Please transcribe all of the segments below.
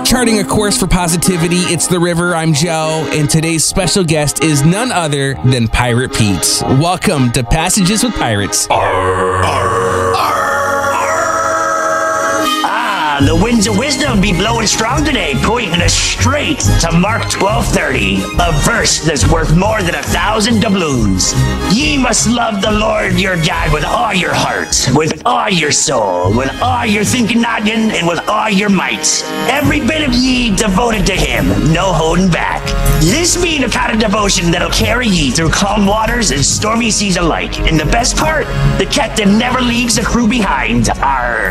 Charting a course for positivity, it's The River. I'm Joe, and today's special guest is none other than Pirate Pete. Welcome to Passages with Pirates. The winds of wisdom be blowing strong today, pointing us straight to Mark 12:30, a verse that's worth more than 1,000 doubloons. Ye must love the Lord your God with all your heart, with all your soul, with all your thinking noggin, and with all your might. Every bit of ye devoted to him, no holding back. This being a kind of devotion that'll carry ye through calm waters and stormy seas alike. And the best part, the captain never leaves the crew behind. Arr.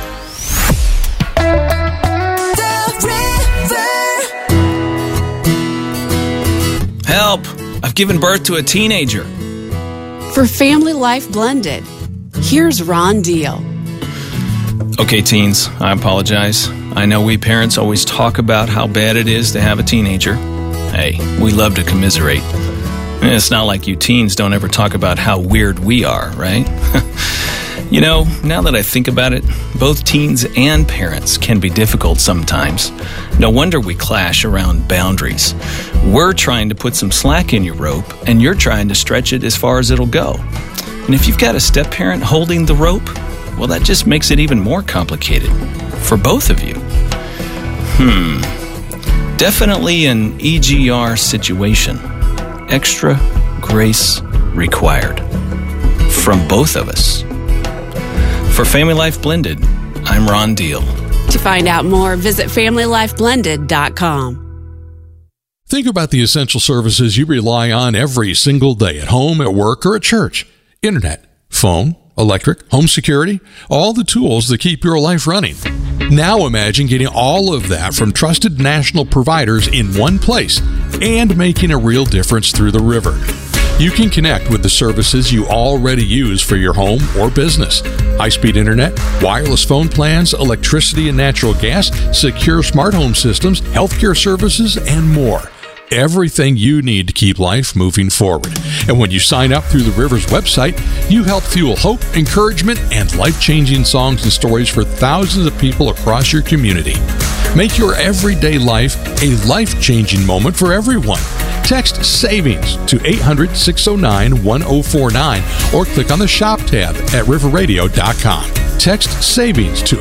Help! I've given birth to a teenager. For Family Life Blended, here's Ron Deal. Okay, teens, I apologize. I know we parents always talk about how bad it is to have a teenager. Hey, we love to commiserate. It's not like you teens don't ever talk about how weird we are, right? You know, now that I think about it, both teens and parents can be difficult sometimes. No wonder we clash around boundaries. We're trying to put some slack in your rope, and you're trying to stretch it as far as it'll go. And if you've got a step-parent holding the rope, well, that just makes it even more complicated for both of you. Definitely an EGR situation. Extra grace required. From both of us. For Family Life Blended, I'm Ron Deal. To find out more, visit FamilyLifeBlended.com. Think about the essential services you rely on every single day at home, at work, or at church. Internet, phone, electric, home security, all the tools that keep your life running. Now imagine getting all of that from trusted national providers in one place and making a real difference through the river. You can connect with the services you already use for your home or business. High-speed internet, wireless phone plans, electricity and natural gas, secure smart home systems, healthcare services, and more. Everything you need to keep life moving forward. And when you sign up through the River's website, you help fuel hope, encouragement, and life-changing songs and stories for thousands of people across your community. Make your everyday life a life-changing moment for everyone. Text SAVINGS to 800-609-1049 or click on the Shop tab at riverradio.com. Text SAVINGS to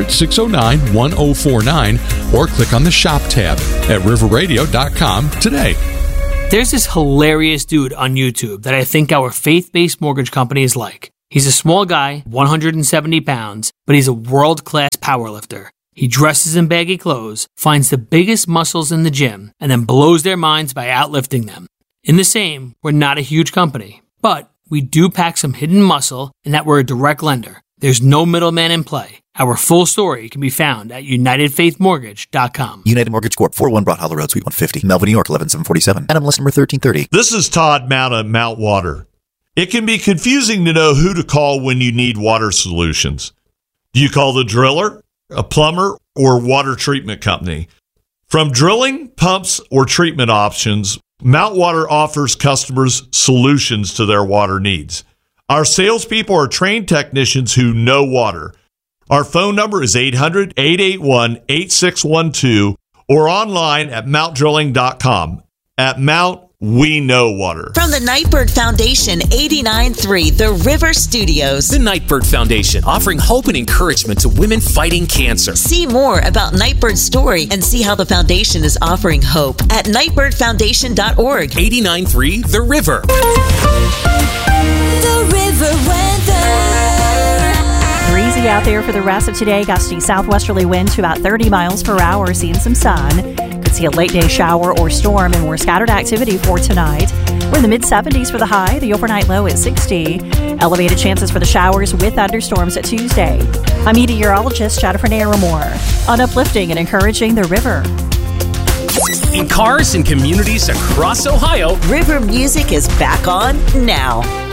800-609-1049 or click on the Shop tab at riverradio.com today. There's this hilarious dude on YouTube that I think our faith-based mortgage company is like. He's a small guy, 170 pounds, but he's a world-class powerlifter. He dresses in baggy clothes, finds the biggest muscles in the gym, and then blows their minds by outlifting them. In the same, we're not a huge company, but we do pack some hidden muscle in that we're a direct lender. There's no middleman in play. Our full story can be found at UnitedFaithMortgage.com. United Mortgage Corp. 401 Broad Hollow Road, Suite 150, Melville, New York, 11747. NMLS number 1330. This is Todd Mount at Mount Water. It can be confusing to know who to call when you need water solutions. Do you call the driller, a plumber, or water treatment company? From drilling, pumps, or treatment options, Mount Water offers customers solutions to their water needs. Our salespeople are trained technicians who know water. Our phone number is 800-881-8612 or online at mountdrilling.com. At Mount, we know water. From the Nightbird Foundation, 89.3 The River Studios. The Nightbird Foundation, offering hope and encouragement to women fighting cancer. See more about Nightbird's story and see how the foundation is offering hope at nightbirdfoundation.org. 89.3 The River. The River weather. Breezy out there for the rest of today. Gusty southwesterly winds to about 30 miles per hour, seeing some sun. Could see a late day shower or storm and more scattered activity for tonight. We're in the mid-70s for the high, the overnight low at 60. Elevated chances for the showers with thunderstorms at Tuesday. I'm meteorologist Jennifer Naramore on uplifting and encouraging the river. In cars and communities across Ohio, River music is back on now.